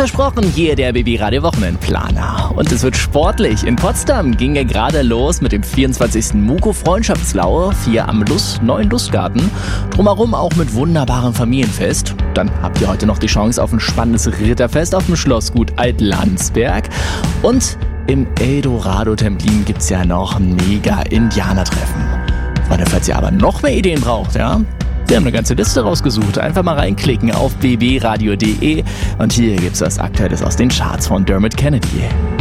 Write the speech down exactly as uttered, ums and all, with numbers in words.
versprochen, hier der B B Radio Wochenendplaner. Und es wird sportlich. In Potsdam ging er gerade los mit dem vierundzwanzigsten Muko Freundschaftslauf hier am Lust, neuen Lustgarten. Drumherum auch mit wunderbarem Familienfest. Dann habt ihr heute noch die Chance auf ein spannendes Ritterfest auf dem Schlossgut Alt-Landsberg. Und im Eldorado Templin gibt's ja noch ein mega Indianertreffen. Freunde, falls ihr aber noch mehr Ideen braucht, ja? Wir haben eine ganze Liste rausgesucht. Einfach mal reinklicken auf b b radio punkt d e und hier gibt's was Aktuelles aus den Charts von Dermot Kennedy.